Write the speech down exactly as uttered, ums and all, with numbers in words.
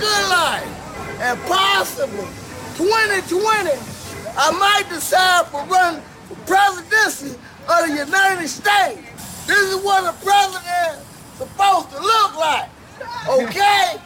good life. And possibly twenty twenty, I might decide for running for presidency of the United States. This is what a president is supposed to look like, okay?